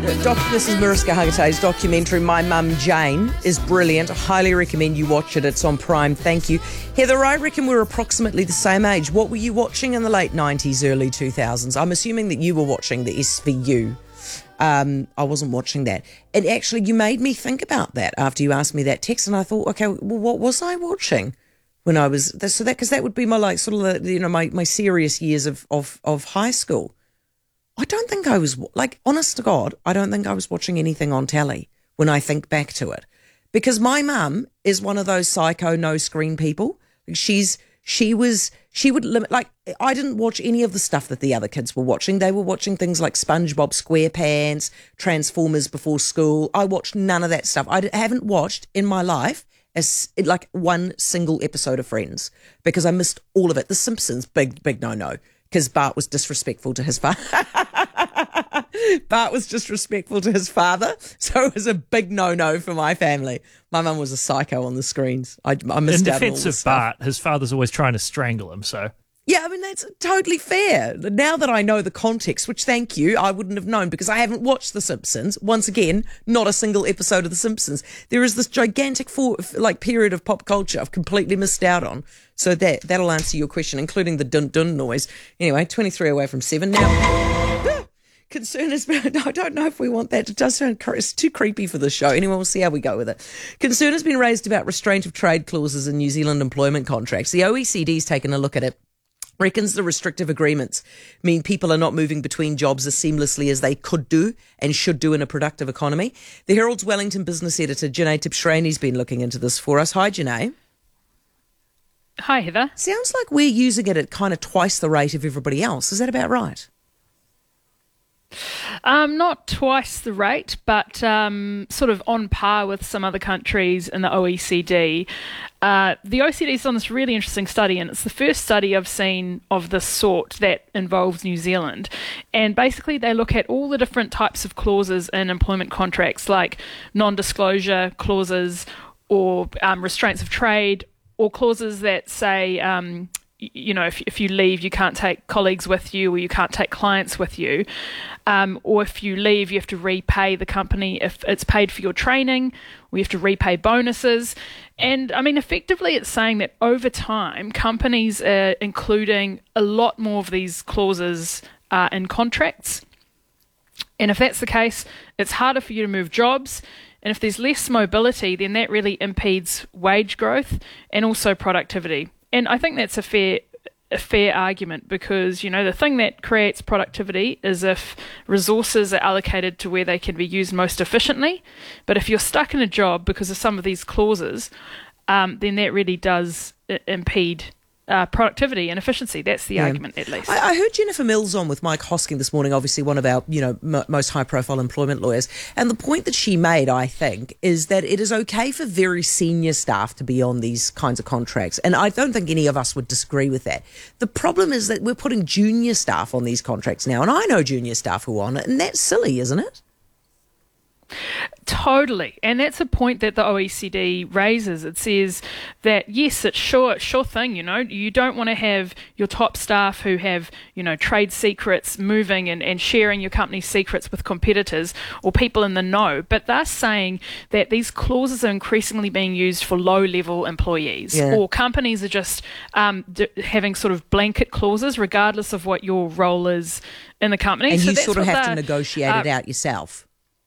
This is Mariska Hargitay's documentary, My Mum Jane, is brilliant. I highly recommend you watch it. It's on Prime. Thank you. Heather, I reckon we're approximately the same age. What were you watching in the late 90s, early 2000s? I'm assuming that you were watching the SVU. I wasn't watching that. And actually, you made me think about that after you asked me that text, and I thought, okay, well, what was I watching when I was... because that would be my, like, sort of, my serious years of high school. I don't think I was, like, honest to God, I don't think I was watching anything on telly when I think back to it. Because my mum is one of those psycho no-screen people. She would limit, like, I didn't watch any of the stuff that the other kids were watching. They were watching things like SpongeBob SquarePants, Transformers before school. I watched none of that stuff. I haven't watched in my life like one single episode of Friends because I missed all of it. The Simpsons, big no-no. Because Bart was disrespectful to his father. Bart was disrespectful to his father, so it was a big no-no for my family. My mum was a psycho on the screens. I missed out on all this stuff. In defence of Bart, his father's always trying to strangle him, so... Yeah, I mean, that's totally fair. Now that I know the context, which, thank you, I wouldn't have known because I haven't watched The Simpsons. Once again, not a single episode of The Simpsons. There is this gigantic period of pop culture I've completely missed out on. So that'll answer your question, including the dun-dun noise. Anyway, 23 away from 7 now. Concern has been, I don't know if we want that. It does sound, it's too creepy for the show. Anyway, we'll see how we go with it. Concern has been raised about restraint of trade clauses in New Zealand employment contracts. The OECD's taken a look at it. Reckons the restrictive agreements mean people are not moving between jobs as seamlessly as they could do and should do in a productive economy. The Herald's Wellington business editor, Janae Tibshraini's been looking into this for us. Hi, Janae. Hi, Heather. Sounds like we're using it at kind of twice the rate of everybody else. Is that about right? Not twice the rate, but sort of on par with some other countries in the OECD. The OECD's done this really interesting study, and it's the first study I've seen of this sort that involves New Zealand. And basically they look at all the different types of clauses in employment contracts, like non-disclosure clauses or restraints of trade, or clauses that say, if you leave, you can't take colleagues with you, or you can't take clients with you. Or if you leave, you have to repay the company if it's paid for your training, or you have to repay bonuses. And I mean, effectively, it's saying that over time, companies are including a lot more of these clauses in contracts. And if that's the case, it's harder for you to move jobs. And if there's less mobility, then that really impedes wage growth and also productivity. And I think that's a fair argument because, the thing that creates productivity is if resources are allocated to where they can be used most efficiently. But if you're stuck in a job because of some of these clauses, then that really does impede productivity and efficiency. That's the argument, at least. I heard Jennifer Mills on with Mike Hosking this morning, obviously one of our most high-profile employment lawyers, and the point that she made, I think, is that it is okay for very senior staff to be on these kinds of contracts, and I don't think any of us would disagree with that. The problem is that we're putting junior staff on these contracts now, and I know junior staff who are on it, and that's silly, isn't it? Totally. And that's a point that the OECD raises. It says that, yes, it's sure thing, you don't want to have your top staff who have, trade secrets moving and sharing your company's secrets with competitors or people in the know. But they're saying that these clauses are increasingly being used for low-level employees, or companies are just having sort of blanket clauses regardless of what your role is in the company. And so you that's sort of have to negotiate it out yourself.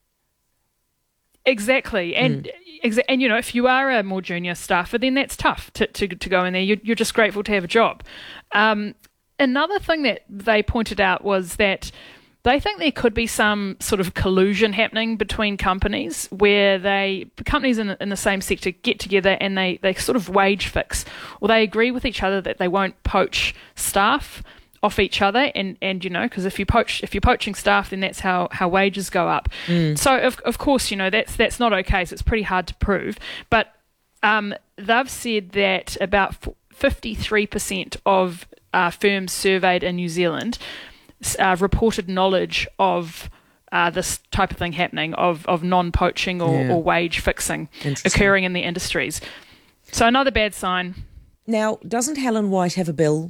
Exactly. And if you are a more junior staffer, then that's tough to go in there. You're just grateful to have a job. Another thing that they pointed out was that they think there could be some sort of collusion happening between companies where companies in the same sector get together and they sort of wage fix, or they agree with each other that they won't poach staff off each other, and because if you're poaching staff, then that's how wages go up. So of course that's not okay. So it's pretty hard to prove. But they've said that about 53% of firms surveyed in New Zealand reported knowledge of this type of thing happening, of non-poaching or wage fixing occurring in the industries. So another bad sign. Now, doesn't Helen White have a bill